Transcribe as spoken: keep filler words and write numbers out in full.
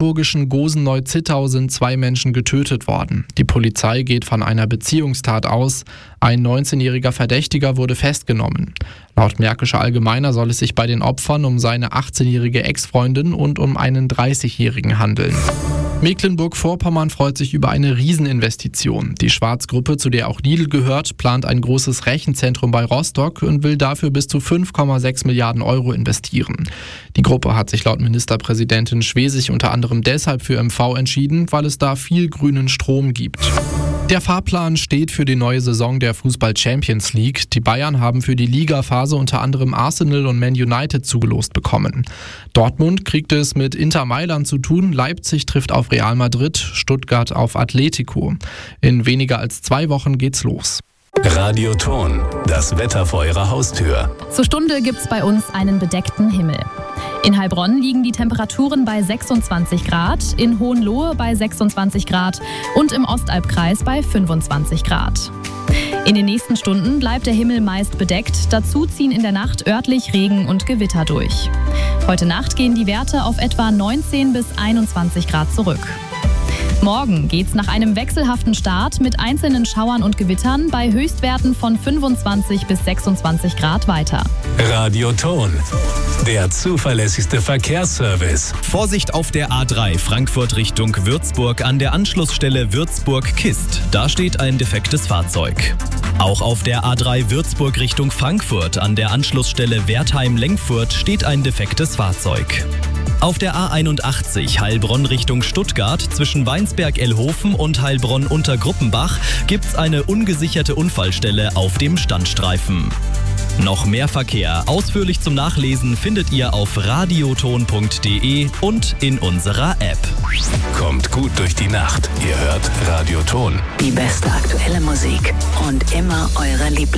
brandenburgischen Gosen-Neu-Zittau sind zwei Menschen getötet worden. Die Polizei geht von einer Beziehungstat aus. Ein neunzehnjähriger Verdächtiger wurde festgenommen. Laut Märkischer Allgemeiner soll es sich bei den Opfern um seine achtzehnjährige Ex-Freundin und um einen dreißigjährigen handeln. Mecklenburg-Vorpommern freut sich über eine Rieseninvestition. Die Schwarz-Gruppe, zu der auch Lidl gehört, plant ein großes Rechenzentrum bei Rostock und will dafür bis zu fünf Komma sechs Milliarden Euro investieren. Die Gruppe hat sich laut Ministerpräsidentin Schwesig unter anderem deshalb für M V entschieden, weil es da viel grünen Strom gibt. Der Fahrplan steht für die neue Saison der Fußball-Champions League. Die Bayern haben für die Ligaphase unter anderem Arsenal und Man United zugelost bekommen. Dortmund kriegt es mit Inter Mailand zu tun, Leipzig trifft auf Real Madrid, Stuttgart auf Atletico. In weniger als zwei Wochen geht's los. Radioton, das Wetter vor Ihrer Haustür. Zur Stunde gibt's bei uns einen bedeckten Himmel. In Heilbronn liegen die Temperaturen bei sechsundzwanzig Grad, in Hohenlohe bei sechsundzwanzig Grad und im Ostalbkreis bei fünfundzwanzig Grad. In den nächsten Stunden bleibt der Himmel meist bedeckt, dazu ziehen in der Nacht örtlich Regen und Gewitter durch. Heute Nacht gehen die Werte auf etwa neunzehn bis einundzwanzig Grad zurück. Morgen geht's nach einem wechselhaften Start mit einzelnen Schauern und Gewittern bei Höchstwerten von fünfundzwanzig bis sechsundzwanzig Grad weiter. Radioton, der zuverlässigste Verkehrsservice. Vorsicht auf der A drei Frankfurt Richtung Würzburg an der Anschlussstelle Würzburg-Kist. Da steht ein defektes Fahrzeug. Auch auf der A drei Würzburg Richtung Frankfurt an der Anschlussstelle Wertheim-Lengfurt steht ein defektes Fahrzeug. Auf der A einundachtzig Heilbronn Richtung Stuttgart zwischen Weinsberg-Elhofen und Heilbronn-Untergruppenbach gibt's eine ungesicherte Unfallstelle auf dem Standstreifen. Noch mehr Verkehr ausführlich zum Nachlesen findet ihr auf radioton punkt de und in unserer App. Kommt gut durch die Nacht. Ihr hört Radioton. Die beste aktuelle Musik und immer eure Lieblings